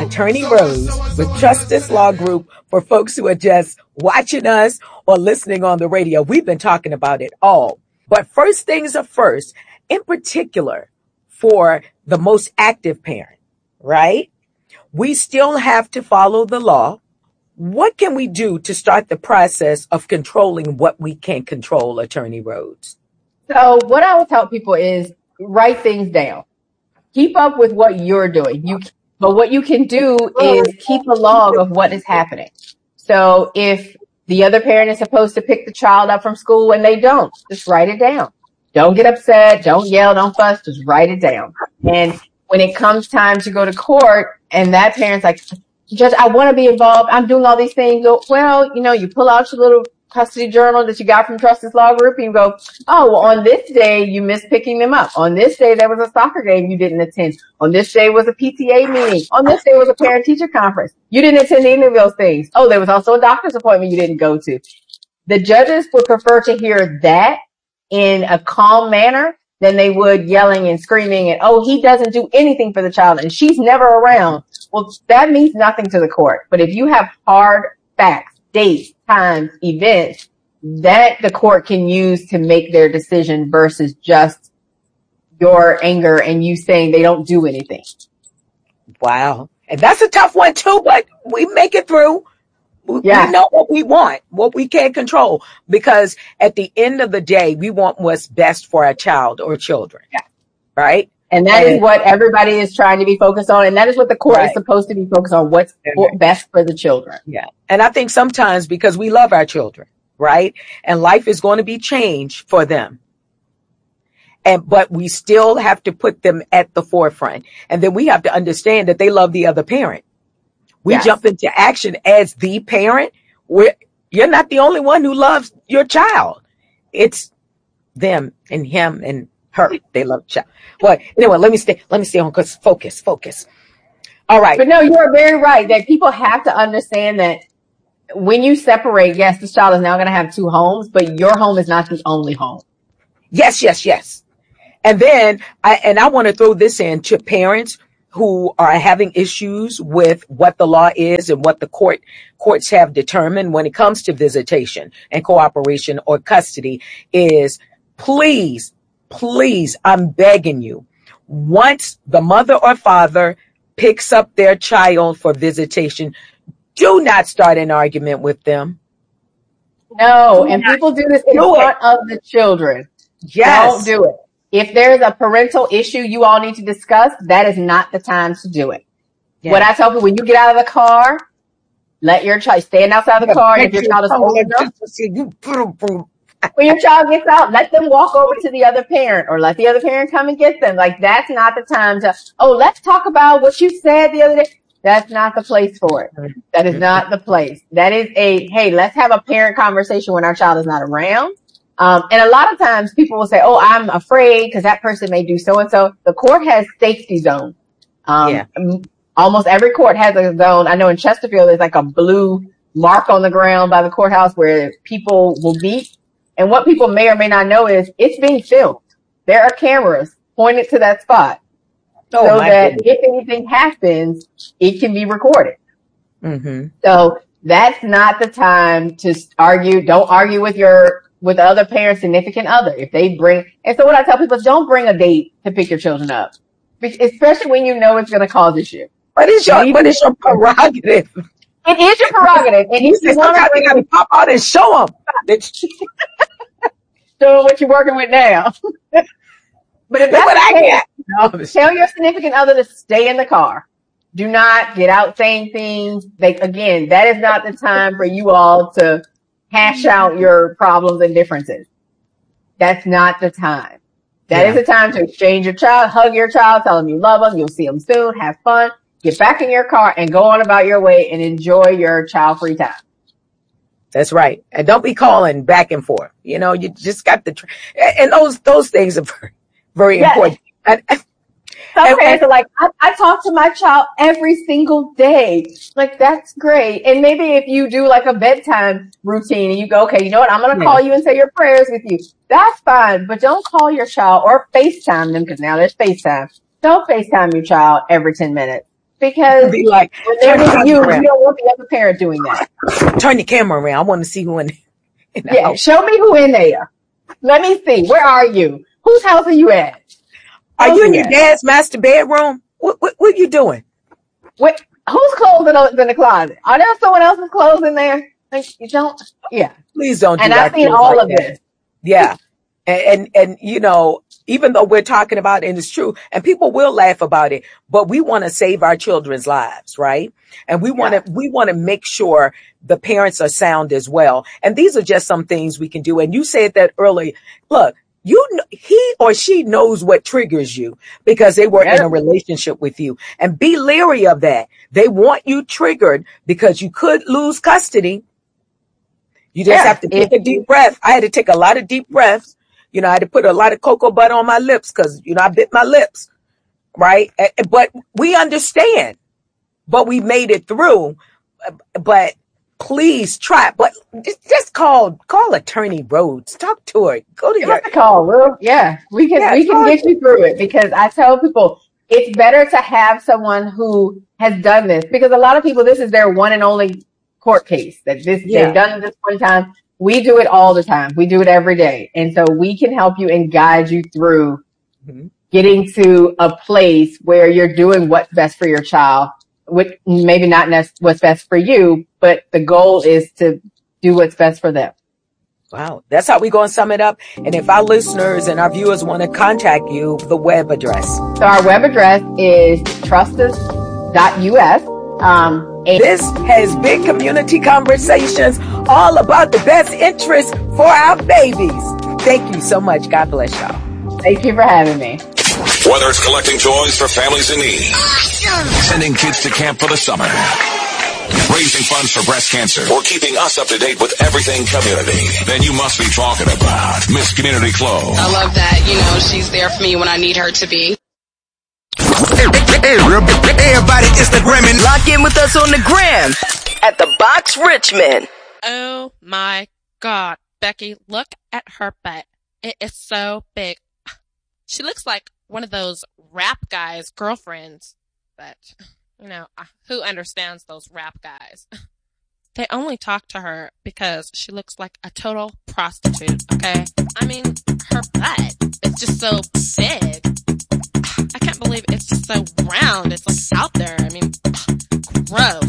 Attorney Rose with Justice Law Group. For folks who are just watching us or listening on the radio, we've been talking about it all. But first things are first, in particular for the most active parent, right? We still have to follow the law. What can we do to start the process of controlling what we can control, Attorney Rhodes? So what I would tell people is write things down. Keep up with what you're doing. But what you can do is keep a log of what is happening. So if the other parent is supposed to pick the child up from school and they don't, just write it down. Don't get upset. Don't yell. Don't fuss. Just write it down. And when it comes time to go to court and that parent's like, Judge, I want to be involved. I'm doing all these things. Well, you pull out your little custody journal that you got from Justice Law Group and you go, oh, well, on this day, you missed picking them up. On this day, there was a soccer game you didn't attend. On this day was a PTA meeting. On this day was a parent-teacher conference. You didn't attend any of those things. Oh, there was also a doctor's appointment you didn't go to. The judges would prefer to hear that in a calm manner than they would yelling and screaming and, oh, he doesn't do anything for the child and she's never around. Well, that means nothing to the court. But if you have hard facts, dates, times, events, that the court can use to make their decision versus just your anger and you saying they don't do anything. Wow. And that's a tough one too, but we make it through. Yeah. We know what we want, what we can't control, because at the end of the day, we want what's best for our child or children. Yeah. Right? And that is what everybody is trying to be focused on. And that is what the court is supposed to be focused on, what's best for the children. Yeah. And I think sometimes because we love our children, right? And life is going to be changed for them. But we still have to put them at the forefront. And then we have to understand that they love the other parent. We jump into action as the parent. You're not the only one who loves your child. It's them and him and her. They love the child. Well, anyway, let me stay on because focus. All right. But no, you are very right that people have to understand that when you separate, yes, this child is now going to have two homes, but your home is not the only home. Yes. And then I want to throw this in to parents who are having issues with what the law is and what the courts have determined when it comes to visitation and cooperation or custody is please, I'm begging you, once the mother or father picks up their child for visitation, do not start an argument with them. No, and people do this in front of the children. Yes. Don't do it. If there's a parental issue you all need to discuss, that is not the time to do it. Yeah. What I tell people, when you get out of the car, let your child stand outside the car. If your child is old enough, when your child gets out, let them walk over to the other parent or let the other parent come and get them. Like, that's not the time to, let's talk about what you said the other day. That's not the place for it. That is not the place. That is hey, let's have a parent conversation when our child is not around. And a lot of times people will say, I'm afraid because that person may do so-and-so. The court has safety zones. Almost every court has a zone. I know in Chesterfield, there's like a blue mark on the ground by the courthouse where people will meet. And what people may or may not know is it's being filmed. There are cameras pointed to that spot so that if anything happens, it can be recorded. Mm-hmm. So that's not the time to argue. Don't argue with the other parent's significant other. If they and so what I tell people is don't bring a date to pick your children up, especially when you know it's going to cause issue. What is your prerogative? It is your prerogative. And if you want to gotta pop out and show them. Show them what you're working with now. But if that's what I get, tell your significant other to stay in the car. Do not get out saying things. Again, that is not the time for you all to hash out your problems and differences. That's not the time. That is the time to exchange your child, hug your child, tell them you love them, you'll see them soon, have fun, get back in your car and go on about your way and enjoy your child-free time. That's right. And don't be calling back and forth. You just got and those things are very, very important. Some parents are like, I talk to my child every single day. Like, that's great. And maybe if you do like a bedtime routine and you go, okay, you know what? I'm going to call you and say your prayers with you. That's fine. But don't call your child or FaceTime them because now there's FaceTime. Don't FaceTime your child every 10 minutes. Because Be like, when they're with you, you don't want the other parent doing that. Turn the camera around. I want to see who in the house. Show me who in there. Let me see. Where are you? Whose house are you at? Are you in your dad's master bedroom? What are you doing? Whose clothes in the closet? Are there someone else's clothes in there? You don't. Yeah. Please don't do and that. And I've seen all of this. Yeah. And you know, even though we're talking about it, and it's true, and people will laugh about it, but we want to save our children's lives, right? And we want to make sure the parents are sound as well. And these are just some things we can do. And you said that earlier. Look, he or she knows what triggers you because they were in a relationship with you, and be leery of that. They want you triggered because you could lose custody. You just have to take a deep breath. I had to take a lot of deep breaths. You know, I had to put a lot of cocoa butter on my lips because, you know, I bit my lips, right? But we understand, but we made it through. But please try. But just call Attorney Rhodes. Talk to her. Go to your call. Well, we can get you through it, because I tell people it's better to have someone who has done this, because a lot of people, this is their one and only court case they've done this one time. We do it all the time. We do it every day. And so we can help you and guide you through getting to a place where you're doing what's best for your child, with maybe not what's best for you, but the goal is to do what's best for them. Wow. That's how we're going to sum it up. And if our listeners and our viewers want to contact you, the web address. So our web address is trustus.us. This has been Community Conversations, all about the best interest for our babies. Thank you so much. God bless y'all. Thank you for having me. Whether it's collecting toys for families in need, sending kids to camp for the summer, raising funds for breast cancer, or keeping us up to date with everything community, then you must be talking about Miss Community Clothes. I love that, you know, she's there for me when I need her to be. Everybody Instagramming. Lock in with us on the gram at The Box Richmond. Oh my God, Becky, look at her butt. It is so big. She looks like one of those rap guys' girlfriends, but, you know, who understands those rap guys? They only talk to her because she looks like a total prostitute, okay? I mean, her butt is just so big. I can't believe it's just so round. It's like out there. I mean, gross.